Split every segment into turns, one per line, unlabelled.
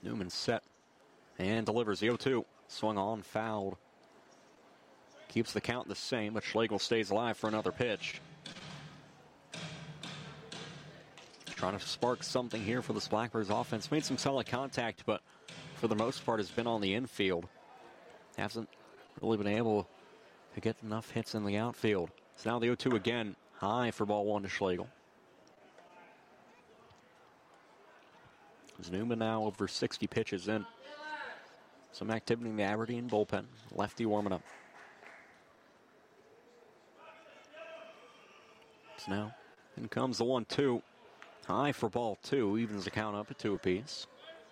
Newman set and delivers the 0-2. Swung on, fouled. Keeps the count the same, but Schlegel stays alive for another pitch. Trying to spark something here for this Blackbirds offense. Made some solid contact, but for the most part has been on the infield. Hasn't really been able to get enough hits in the outfield. So now the 0-2 again. High for ball one to Schlegel. As Newman now over 60 pitches in. Some activity in the Aberdeen bullpen. Lefty warming up. So now in comes the 1-2. High for ball two. Evens the count up at 2 apiece.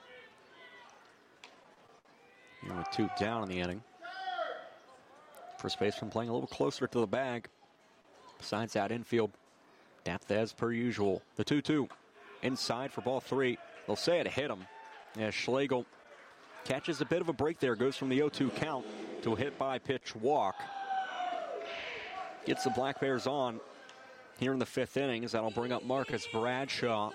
Here with 2 down in the inning. First baseman playing a little closer to the bag. Besides that infield, depth as per usual. The 2-2 inside for ball 3. They'll say it hit him. Yeah, Schlegel catches a bit of a break there. Goes from the 0-2 count to a hit by pitch walk. Gets the Black Bears on here in the 5th inning. As that'll bring up Marcus Bradshaw.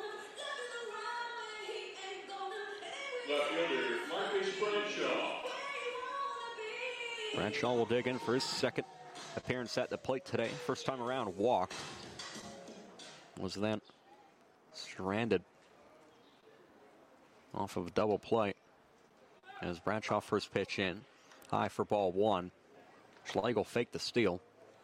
Left fielder, Marcus Bradshaw.
Bradshaw will dig in for his second appearance at the plate today. First time around, walked. Was then stranded off of a double play. As Bradshaw first pitch in. High for ball 1. Schlegel faked the steal.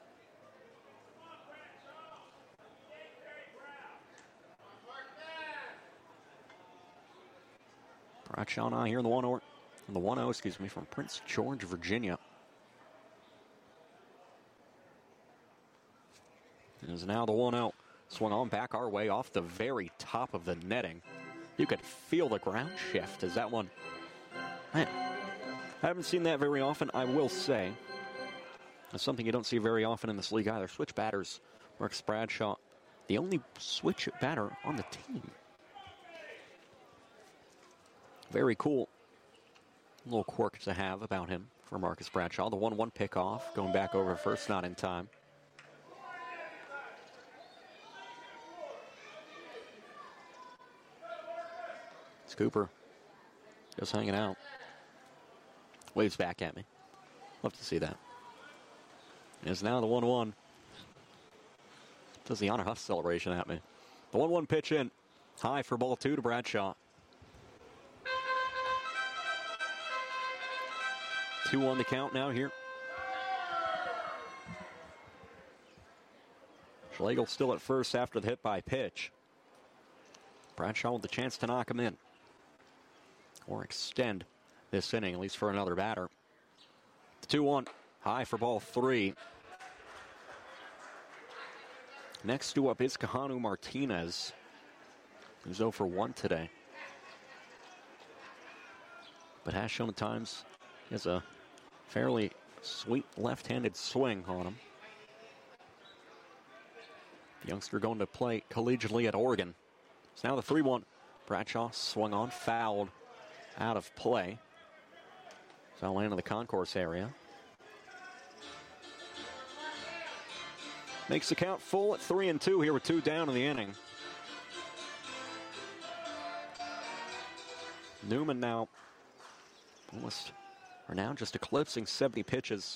Bradshaw now here in the 1-0, from Prince George, Virginia. It is now the 1-0. Swung on back our way off the very top of the netting. You could feel the ground shift as that one. Man, I haven't seen that very often, I will say. It's something you don't see very often in this league either. Switch batters. Marcus Bradshaw, the only switch batter on the team. Very cool little quirk to have about him for Marcus Bradshaw. The 1-1 pickoff, going back over first, not in time. It's Cooper just hanging out. Waves back at me. Love to see that. It's now the 1-1. Does the Honor Huff celebration at me. The 1-1 pitch in. High for ball 2 to Bradshaw. 2-1 the count now here. Schlegel still at first after the hit by pitch. Bradshaw with the chance to knock him in. Or extend this inning, at least for another batter. 2-1. High for ball 3. Next due up is Kahanu Martinez, who's 0 for 1 today. But has shown at times he has a fairly sweet left-handed swing on him. The youngster going to play collegiately at Oregon. It's now the 3-1. Bradshaw swung on, fouled, out of play. So I'll land in the concourse area. Makes the count full at 3-2 here with 2 down in the inning. Newman now just eclipsing 70 pitches.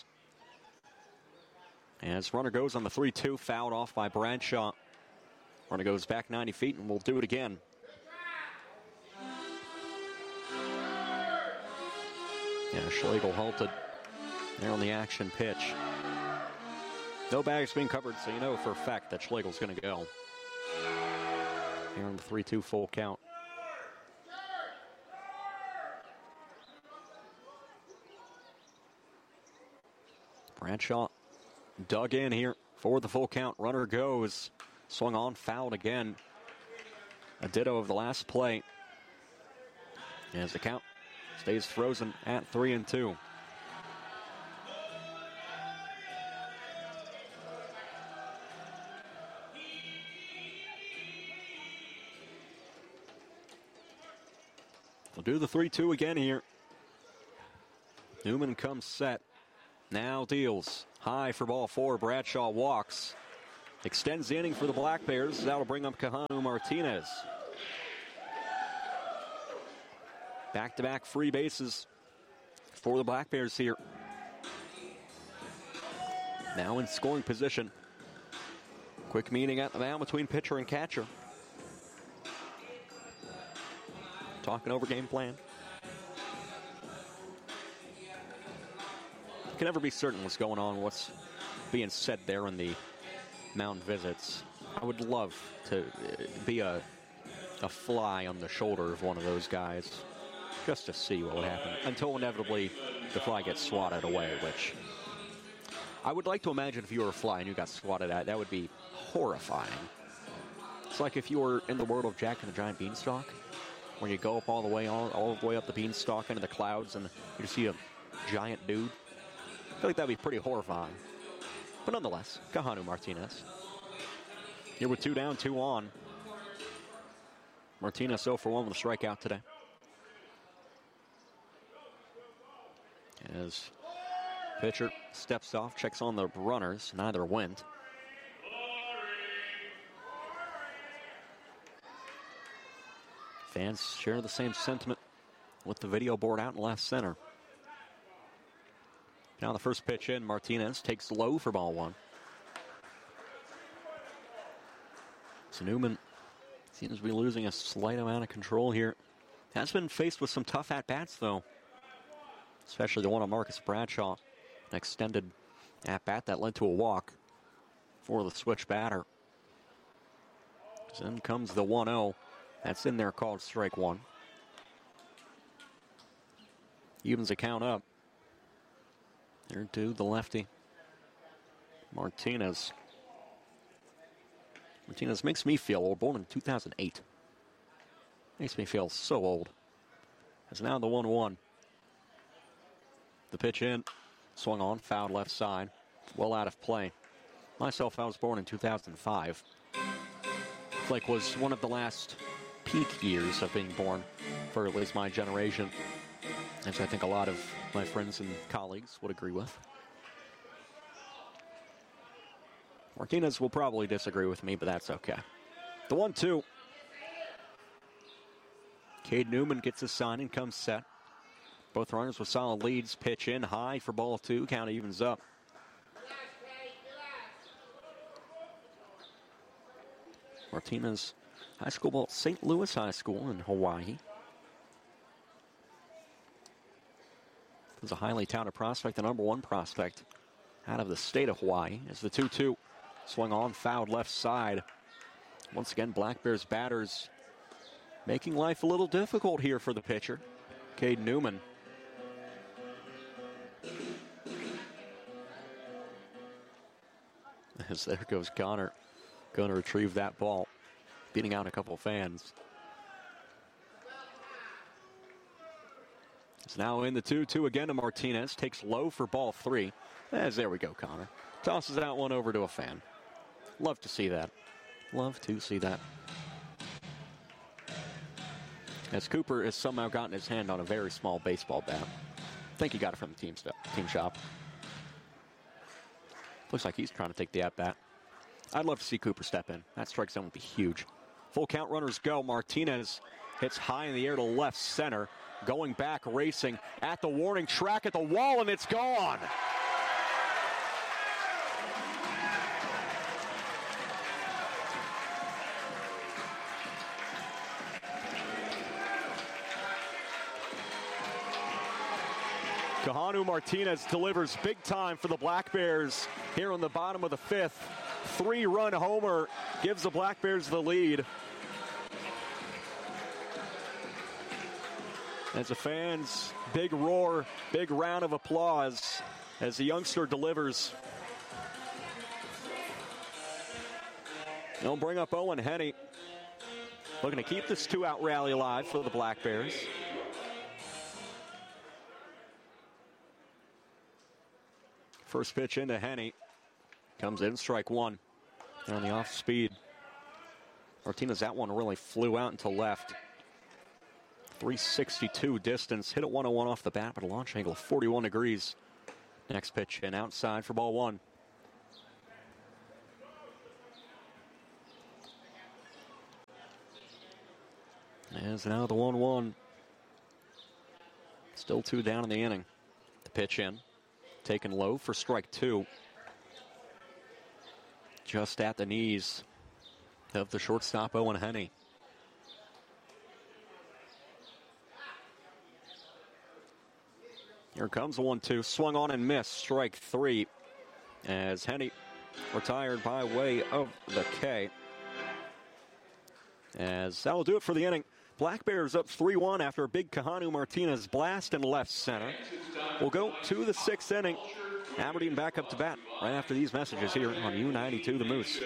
As runner goes on the 3-2, fouled off by Bradshaw. Runner goes back 90 feet and we'll do it again. Yeah, Schlegel halted there on the action pitch. No bags being covered, so you know for a fact that Schlegel's going to go. Here on the 3-2 full count. Bradshaw dug in here for the full count. Runner goes. Swung on, fouled again. A ditto of the last play. As the count stays frozen at 3-2. We'll do the 3-2 again here. Newman comes set. Now deals. High for ball 4. Bradshaw walks. Extends the inning for the Black Bears. That'll bring up Kahanu Martinez. Back-to-back free bases for the Black Bears here. Now in scoring position. Quick meeting at the mound between pitcher and catcher. Talking over game plan. You can never be certain what's going on, what's being said there in the mound visits. I would love to be a fly on the shoulder of one of those guys just to see what would happen until inevitably the fly gets swatted away, which I would like to imagine if you were a fly and you got swatted at, that would be horrifying. It's like if you were in the world of Jack and the Giant Beanstalk, where you go up all the way up the beanstalk into the clouds and you see a giant dude. I feel like that'd be pretty horrifying. But nonetheless, Kahanu Martinez. Here with 2 down, 2 on. Martinez 0 for 1 with a strikeout today. As pitcher steps off, checks on the runners. Neither went. Fans share the same sentiment with the video board out in left center. Now the first pitch in, Martinez takes low for ball 1. So Newman seems to be losing a slight amount of control here. Has been faced with some tough at-bats, though. Especially the one on Marcus Bradshaw. An extended at-bat that led to a walk for the switch batter. So then comes the 1-0. That's in there, called strike 1. Evens the count up. There to the lefty. Martinez. Martinez makes me feel old. Born in 2008. Makes me feel so old. It's now the 1-1. The pitch in. Swung on. Fouled left side. Well out of play. Myself, I was born in 2005. Like was one of the last peak years of being born for at least my generation. As I think a lot of my friends and colleagues would agree with. Martinez will probably disagree with me, but that's okay. The 1-2. Cade Newman gets his sign and comes set. Both runners with solid leads. Pitch in high for ball 2. Count evens up. Martinez high school ball at St. Louis High School in Hawaii. He's a highly touted prospect, the #1 prospect out of the state of Hawaii. As the 2-2 swung on, fouled left side. Once again, Black Bears batters making life a little difficult here for the pitcher, Cade Newman. As there goes Connor, going to retrieve that ball, beating out a couple of fans. It's now in the 2-2 again to Martinez. Takes low for ball 3. As there we go, Connor. Tosses that one over to a fan. Love to see that. Love to see that. As Cooper has somehow gotten his hand on a very small baseball bat. I think he got it from the team shop. Looks like he's trying to take the at-bat. I'd love to see Cooper step in. That strike zone would be huge. Full count, runners go. Martinez hits high in the air to left center. Going back, racing at the warning track at the wall, and it's gone. Kahanu Martinez delivers big time for the Black Bears here in the bottom of the 5th. 3-run homer gives the Black Bears the lead. As the fans, big roar, big round of applause as the youngster delivers. They'll bring up Owen Henney. Looking to keep this 2-out rally alive for the Black Bears. First pitch into Henney. Comes in, strike 1. On the off speed. Martinez, that one really flew out into left. 362 distance. Hit it 101 off the bat, but a launch angle of 41 degrees. Next pitch and outside for ball 1. As now the 1-1. Still 2 down in the inning. The pitch in. Taken low for strike 2. Just at the knees of the shortstop, Owen Henney. Here comes the 1-2. Swung on and missed. Strike 3. As Henney retired by way of the K. As that will do it for the inning. Black Bears up 3-1 after a big Kahanu Martinez blast in left center. We'll go to the 6th inning. Aberdeen back up to bat right after these messages here on U92 The Moose.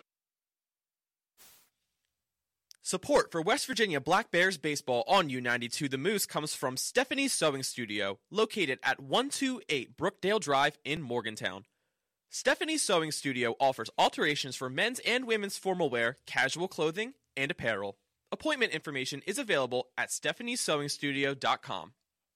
Support for West Virginia Black Bears baseball on U92 The Moose comes from Stephanie's Sewing Studio, located at 128 Brookdale Drive in Morgantown. Stephanie's Sewing Studio offers alterations for men's and women's formal wear, casual clothing, and apparel. Appointment information is available at stephaniesewingstudio.com.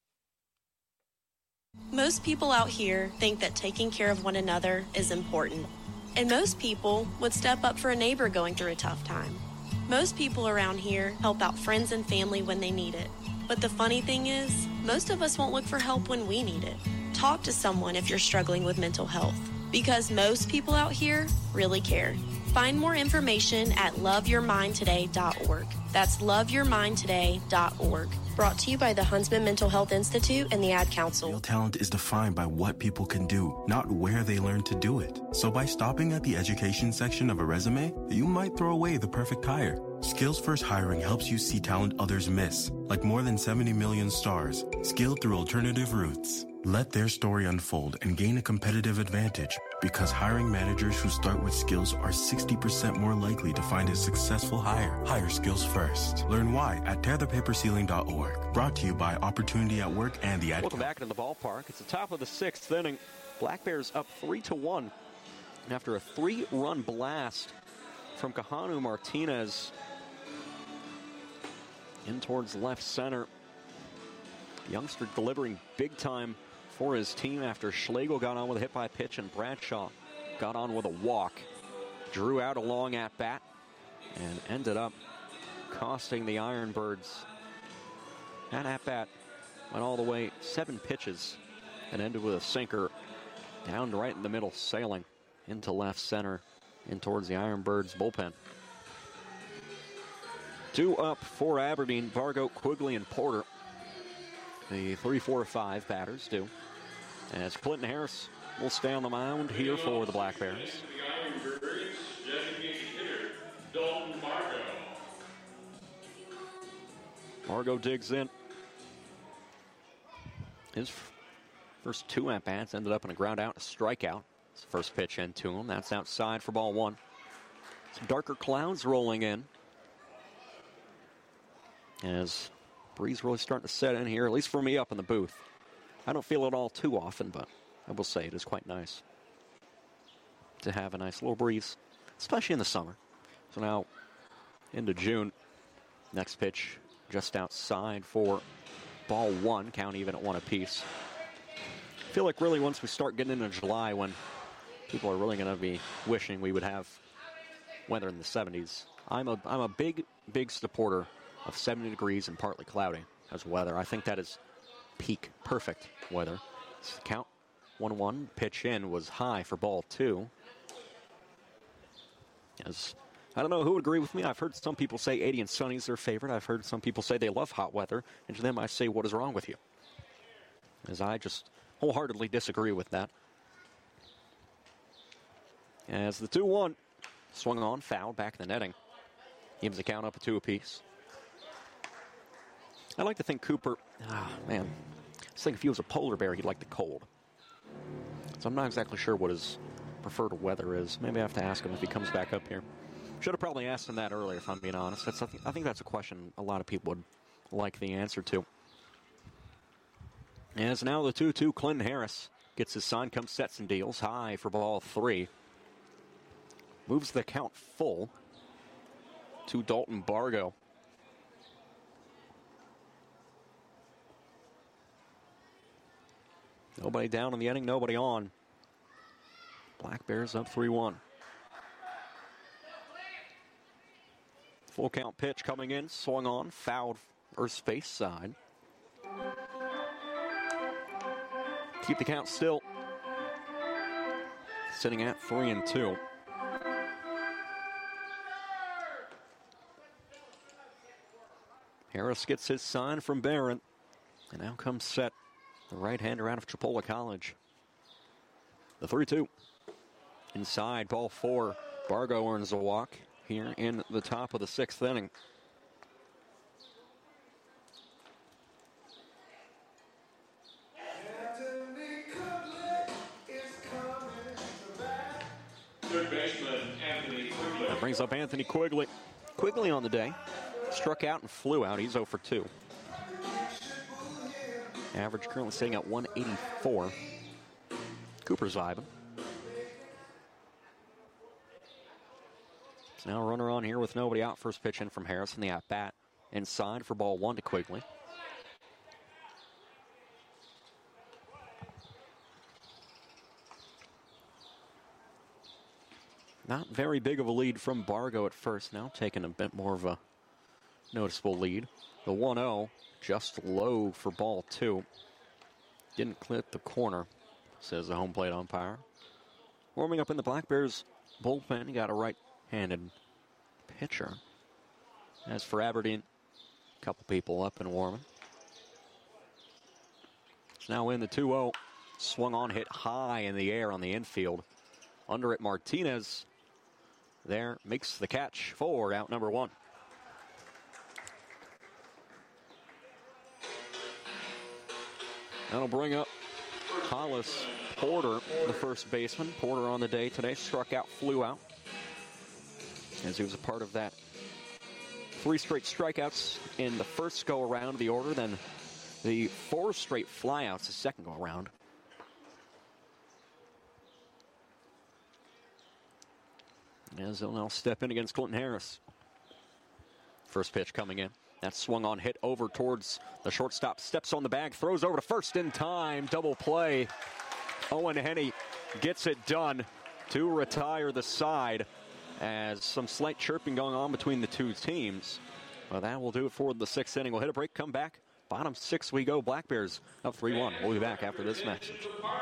Most people out here think that taking care of one another is important. And most people would step up for a neighbor going through a tough time. Most people around here help out friends and family when they need it. But the funny thing is, most of us won't look for help when we need it. Talk to someone if you're struggling with mental health, because most people out here really care. Find more information at loveyourmindtoday.org. That's loveyourmindtoday.org. Brought to you by the Huntsman Mental Health Institute and the Ad Council.
Real talent is defined by what people can do, not where they learn to do it. So by stopping at the education section of a resume, you might throw away the perfect hire. Skills First Hiring helps you see talent others miss, like more than 70 million stars, skilled through alternative routes. Let their story unfold and gain a competitive advantage, because hiring managers who start with skills are 60% more likely to find a successful hire. Hire skills first. Learn why at tearthepaperceiling.org. Brought to you by Opportunity at Work and the Ad.
Welcome back into the ballpark. It's the top of the 6th inning. Black Bears up 3-1 after a 3-run blast from Kahanu Martinez in towards left center. The youngster delivering big time for his team after Schlegel got on with a hit by pitch and Bradshaw got on with a walk. Drew out a long at-bat and ended up costing the Ironbirds. That at-bat went all the way 7 pitches and ended with a sinker down right in the middle, sailing into left center in towards the Ironbirds bullpen. 2 up for Aberdeen, Vargo, Quigley, and Porter. The 3, 4, 5 batters do. As Clinton Harris will stay on the mound here for the Black Bears.
The Ironbirds designated hitter, Dalton Margo.
Margo digs in. His first 2 at-bats ended up in a ground out, a strikeout. It's the first pitch into him. That's outside for ball 1. Some darker clouds rolling in as breeze really starting to set in here, at least for me up in the booth. I don't feel it all too often, but I will say it is quite nice to have a nice little breeze, especially in the summer. So now into June. Next pitch just outside for ball 1, count even at 1 apiece. I feel like really once we start getting into July, when people are really going to be wishing we would have weather in the 70s. I'm a big supporter of 70 degrees and partly cloudy as weather. I think that is peak perfect weather. Count 1-1. Pitch in was high for ball 2. As I don't know who would agree with me. I've heard some people say 80 and sunny is their favorite. I've heard some people say they love hot weather. And to them I say, what is wrong with you? As I just wholeheartedly disagree with that. As the 2-1 swung on, foul, back in the netting. Gives the count up at 2 apiece. I like to think Cooper, man, I just think if he was a polar bear, he'd like the cold. So I'm not exactly sure what his preferred weather is. Maybe I have to ask him if he comes back up here. Should have probably asked him that earlier, if I'm being honest. I think that's a question a lot of people would like the answer to. As now the 2-2, Clinton Harris gets his sign, comes, sets and deals. High for ball 3. Moves the count full to Dalton Bargo. Nobody down in the inning, nobody on. Black Bears up 3-1. Full count pitch coming in, swung on, fouled first base side. keep the count still. Sitting at 3-2. Harris gets his sign from Barron. And now comes Set, the right-hander out of Chipola College. The 3-2. Inside, ball 4. Bargo earns a walk here in the top of the 6th inning.
Third baseman Anthony Quigley.
That brings up Anthony Quigley. Quigley on the day. Struck out and flew out. He's 0 for 2. Average currently sitting at 184. Cooper's vibing. So now a runner on here with nobody out. First pitch in from Harrison. The at-bat inside for ball 1 to Quigley. Not very big of a lead from Bargo at first. Now taking a bit more of a noticeable lead. The 1-0 just low for ball 2. Didn't clip the corner, says the home plate umpire. Warming up in the Black Bears bullpen, you got a right-handed pitcher. As for Aberdeen, a couple people up and warming. It's now in the 2-0. Swung on, hit high in the air on the infield. Under it, Martinez there makes the catch for out number 1. That'll bring up Hollis Porter, the first baseman. Porter on the day today, struck out, flew out, as he was a part of that 3 straight strikeouts in the first go-around of the order, then the 4 straight flyouts the second go-around. As they'll now step in against Clinton Harris. First pitch coming in. That swung on, hit over towards the shortstop. Steps on the bag, throws over to first in time. Double play. Owen Henney gets it done to retire the side, as some slight chirping going on between the two teams. Well, that will do it for the 6th inning. We'll hit a break, come back. Bottom 6 we go. Black Bears up 3-1. We'll be back after this message.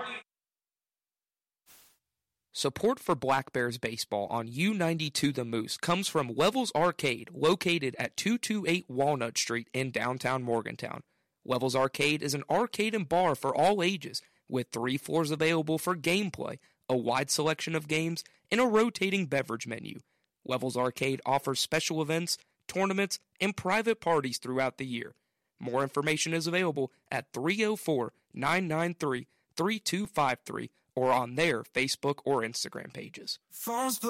Support for Black Bears baseball on U92 The Moose comes from Levels Arcade, located at 228 Walnut Street in downtown Morgantown. Levels Arcade is an arcade and bar for all ages, with 3 floors available for gameplay, a wide selection of games, and a rotating beverage menu. Levels Arcade offers special events, tournaments, and private parties throughout the year. More information is available at 304-993-3253 or on their Facebook or Instagram pages.